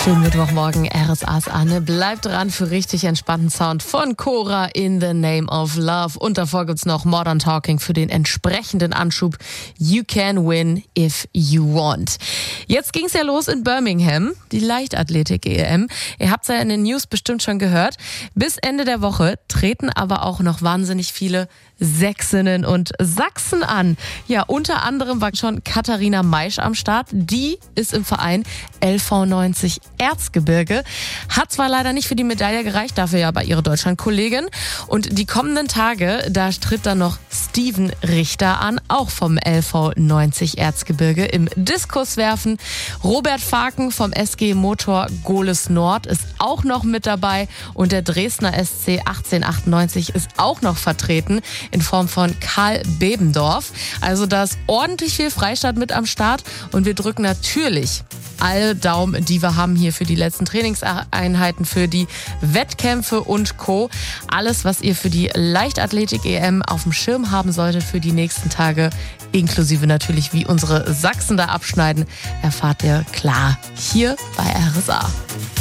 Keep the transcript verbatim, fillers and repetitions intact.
Schönen Mittwochmorgen, R S A's Anne. Bleibt dran für richtig entspannten Sound von Cora, In the Name of Love. Und davor gibt's noch Modern Talking für den entsprechenden Anschub. You can win if you want. Jetzt ging's ja los in Birmingham, die Leichtathletik-E M. Ihr habt's ja in den News bestimmt schon gehört. Bis Ende der Woche treten aber auch noch wahnsinnig viele Sächsinnen und Sachsen an. Ja, unter anderem war schon Katharina Maisch am Start. Die ist im Verein L V neunzig Erzgebirge. Hat zwar leider nicht für die Medaille gereicht, dafür ja bei ihrer Deutschlandkollegin. Und die kommenden Tage, da tritt dann noch Steven Richter an, auch vom L V neunzig Erzgebirge im Diskuswerfen. Robert Faken vom S G Motor Gohlis Nord ist auch noch mit dabei und der Dresdner S C achtzehnhundertachtundneunzig ist auch noch vertreten in Form von Karl Bebendorf. Also da ist ordentlich viel Freistaat mit am Start und wir drücken natürlich alle Daumen, die wir haben hier für die letzten Trainingseinheiten, für die Wettkämpfe und Co. Alles, was ihr für die Leichtathletik-E M auf dem Schirm haben solltet für die nächsten Tage, inklusive natürlich, wie unsere Sachsen da abschneiden, erfahrt ihr klar hier bei R S A.